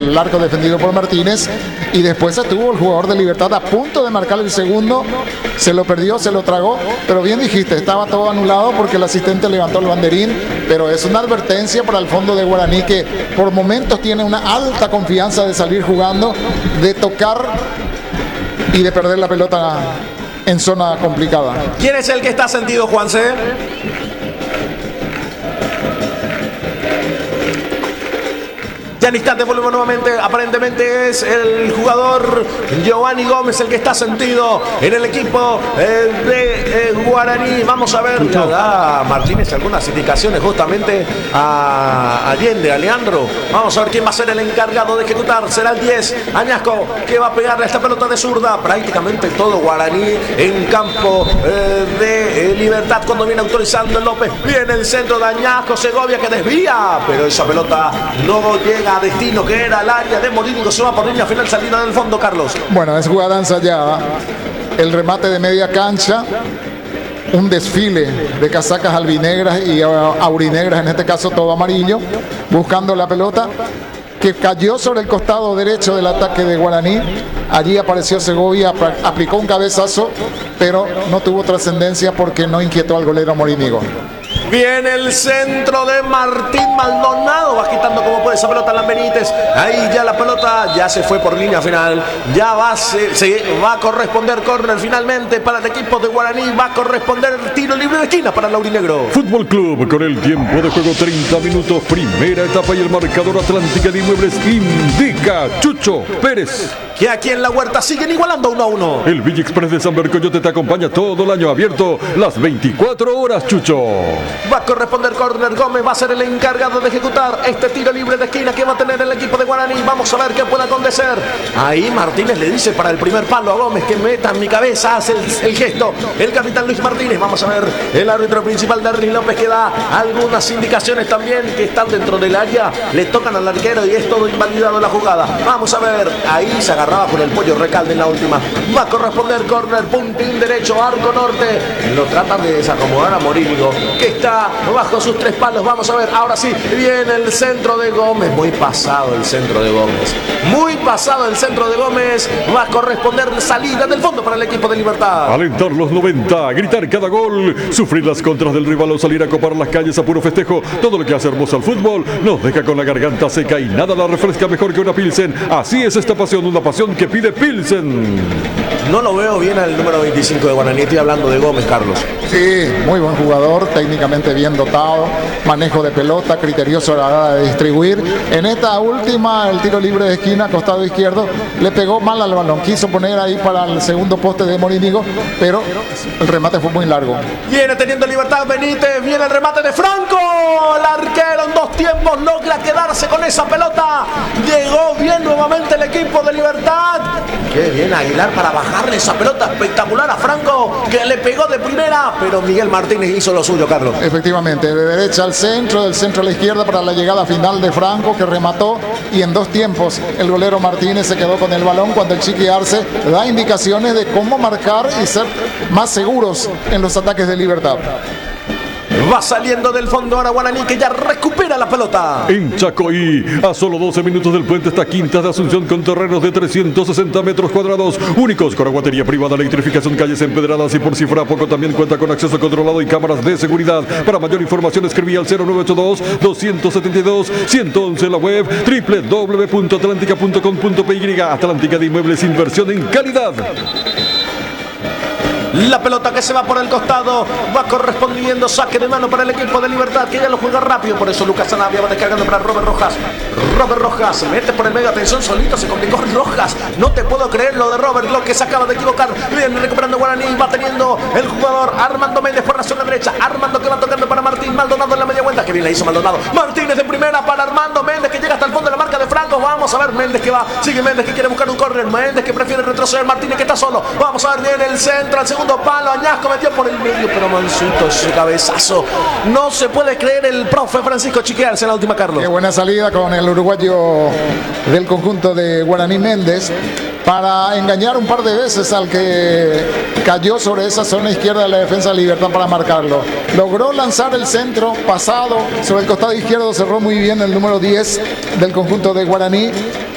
el arco defendido por Martínez, y después estuvo el jugador de Libertad a punto de marcar el segundo, se lo perdió, se lo tragó, pero bien dijiste, estaba todo anulado porque el asistente levantó el banderín, pero es una advertencia para el fondo de Guaraní, que por momentos tiene una alta confianza de salir jugando, de tocar y de perder la pelota en zona complicada. ¿Quién es el que está sentido, Juanse? Ya en instante volvemos nuevamente. Aparentemente es el jugador Giovanni Gómez el que está sentido en el equipo de Guaraní. Vamos a ver. Ya da Martínez algunas indicaciones justamente a Allende, a Leandro. Vamos a ver quién va a ser el encargado de ejecutar. Será el 10, Añasco, que va a pegarle a esta pelota de zurda. Prácticamente todo Guaraní en campo de Libertad cuando viene autorizando el López. Viene el centro de Añasco, Segovia que desvía, pero esa pelota no llega a destino, que era el área de Morínigo. Se va por línea final, salida del fondo, Carlos. Bueno, es jugada ensayada, el remate de media cancha, un desfile de casacas albinegras y aurinegras, en este caso todo amarillo, buscando la pelota que cayó sobre el costado derecho del ataque de Guaraní. Allí apareció Segovia, aplicó un cabezazo, pero no tuvo trascendencia porque no inquietó al golero Morínigo. Viene el centro de Martín Maldonado, va quitando como puede esa pelota Alan Benítez. Ahí ya la pelota ya se fue por línea final. Ya se va a corresponder córner finalmente para el equipo de Guaraní. Va a corresponder tiro libre de esquina para el aurinegro. Fútbol Club con el tiempo de juego 30 minutos, primera etapa, y el marcador Atlántica de Inmuebles indica Chucho Pérez que aquí en la Huerta siguen igualando 1-1. El Villa Express de San Bercoyote te acompaña todo el año, abierto las 24 horas, Chucho. Va a corresponder córner. Gómez va a ser el encargado de ejecutar este tiro libre de esquina que va a tener el equipo de Guaraní. Vamos a ver qué puede acontecer. Ahí Martínez le dice para el primer palo a Gómez que meta en mi cabeza, hace el gesto el capitán Luis Martínez. Vamos a ver el árbitro principal de Ernie López que da algunas indicaciones también que están dentro del área. Le tocan al arquero y es todo invalidado la jugada. Vamos a ver, ahí se agarraba con el pollo Recalde en la última. Va a corresponder córner, puntín derecho, arco norte. Lo tratan de desacomodar a Morínigo, que está bajo sus 3 palos. Vamos a ver, ahora sí, viene el centro de Gómez. Muy pasado el centro de Gómez. Muy pasado el centro de Gómez. Va a corresponder salida del fondo para el equipo de Libertad. Alentar los 90, gritar cada gol, sufrir las contras del rival o salir a copar las calles a puro festejo. Todo lo que hace hermoso al fútbol nos deja con la garganta seca y nada la refresca mejor que una Pilsen. Así es esta pasión, una pasión que pide Pilsen. No lo veo bien al número 25 de Guaraní. Estoy hablando de Gómez, Carlos. Sí, muy buen jugador, técnicamente bien dotado, manejo de pelota, criterioso a la hora de distribuir. En esta última, el tiro libre de esquina, costado izquierdo, le pegó mal al balón. Quiso poner ahí para el segundo poste de Morínigo, pero el remate fue muy largo. Viene teniendo Libertad Benítez, viene el remate de Franco. El arquero en 2 tiempos logra quedarse con esa pelota. Llegó bien nuevamente el equipo de Libertad. Qué bien Aguilar para bajarle esa pelota espectacular a Franco, que le pegó de primera, pero Miguel Martínez hizo lo suyo, Carlos. Efectivamente, de derecha al centro, del centro a la izquierda para la llegada final de Franco, que remató, y en 2 tiempos el golero Martínez se quedó con el balón cuando el Chiqui Arce da indicaciones de cómo marcar y ser más seguros en los ataques de Libertad. Va saliendo del fondo ahora Guaraní, que ya recupera la pelota. En Chacoí, a solo 12 minutos del puente, está Quintas de Asunción con terrenos de 360 metros cuadrados, únicos con aguatería privada, electrificación, calles empedradas, y por si fuera poco también cuenta con acceso controlado y cámaras de seguridad. Para mayor información escribí al 0982-272-111, la web www.atlantica.com.py. Atlántica de Inmuebles, inversión en calidad. La pelota que se va por el costado, va correspondiendo saque de mano para el equipo de Libertad, que ya lo juega rápido. Por eso Lucas Sanabria va descargando para Robert Rojas. Robert Rojas se mete por el medio, atención, solito se complicó Rojas. No te puedo creer lo de Robert, lo que se acaba de equivocar. Viene recuperando Guaraní, va teniendo el jugador Armando Méndez por la zona derecha. Armando que va tocando para Martín Maldonado en la media vuelta, que bien la hizo Maldonado. Martínez de primera para Armando Méndez, que llega hasta el fondo de la marca de Franco. Vamos a ver Méndez que va, sigue Méndez que quiere buscar un córner. Méndez que prefiere retroceder, Martínez que está solo. Vamos a ver bien el centro, al segundo palo. Añasco metió por el medio, pero mansito ese cabezazo. No se puede creer el profe Francisco Chiqui Arce en la última, Carlos. Qué buena salida con el uruguayo del conjunto de Guaraní, Méndez, para engañar un par de veces al que cayó sobre esa zona izquierda de la defensa de Libertad para marcarlo. Logró lanzar el centro pasado sobre el costado izquierdo, cerró muy bien el número 10 del conjunto de Guaraní.